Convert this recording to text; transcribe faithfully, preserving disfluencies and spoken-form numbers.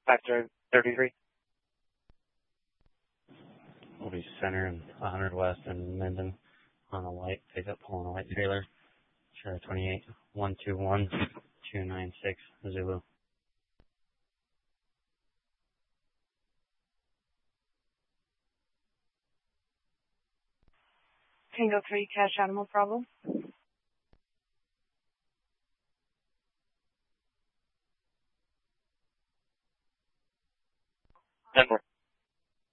five thirty-three. We'll be center and one hundred west and Minden on a light. Take up pulling a light trailer. Sierra twenty-eight, one two one, two nine six, Zulu. Tango three, Cash Animal problem. ten four.